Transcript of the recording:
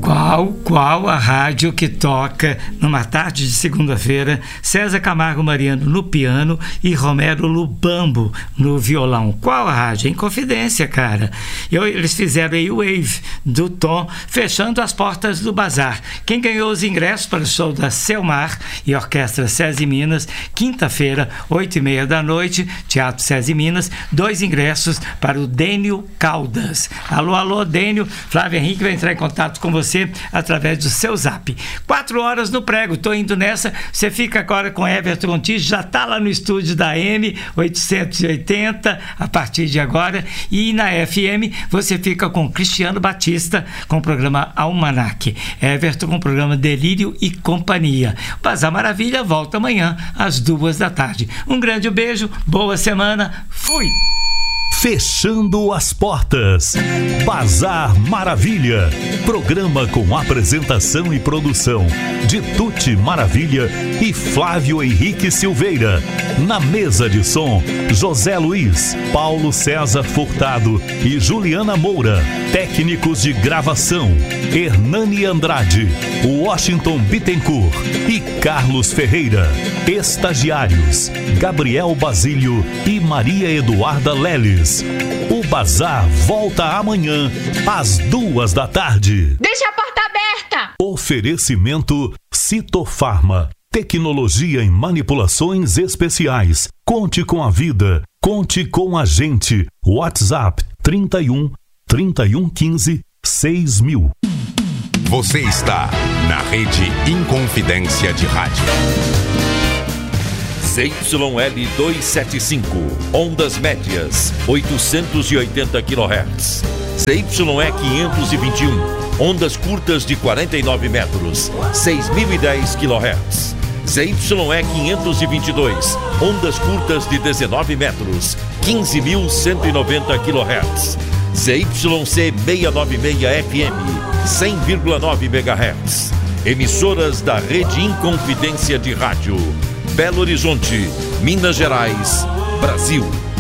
Qual a rádio que toca numa tarde de segunda-feira César Camargo Mariano no piano e Romero Lubambo no violão? Qual a rádio? Inconfidência, cara. Eles fizeram aí o Wave do Tom, fechando as portas do Bazar. Quem ganhou os ingressos para o show da Selmar e Orquestra SESI Minas, quinta-feira, 8h30 da noite, Teatro SESI Minas, 2 ingressos para o Dênio Caldas. Alô, Dênio. Flávio Henrique vai entrar em contato com você através do seu zap. 4 horas no prego, tô indo nessa. Você fica agora com Everton Contígio, já tá lá no estúdio da AM 880 a partir de agora, e na FM você fica com Cristiano Batista com o programa Almanac, Everton com o programa Delírio e Companhia. O Bazar Maravilha volta amanhã às 2h. Um grande beijo, boa semana, fui! Fechando as portas. Bazar Maravilha. Programa com apresentação e produção de Tuti Maravilha e Flávio Henrique Silveira. Na mesa de som, José Luiz, Paulo César Furtado e Juliana Moura. Técnicos de gravação, Hernani Andrade, Washington Bittencourt e Carlos Ferreira. Estagiários, Gabriel Basílio e Maria Eduarda Leles. O Bazar volta amanhã às 2h. Deixa a porta aberta! Oferecimento Citofarma. Tecnologia em manipulações especiais. Conte com a vida. Conte com a gente. WhatsApp 31 3115 6000. Você está na Rede Inconfidência de Rádio. ZYL 275, ondas médias, 880 kHz. ZYE 521, ondas curtas de 49 metros, 6.010 kHz. ZYE 522, ondas curtas de 19 metros, 15.190 kHz. ZYC 696 FM, 100,9 MHz. Emissoras da Rede Inconfidência de Rádio. Belo Horizonte, Minas Gerais, Brasil.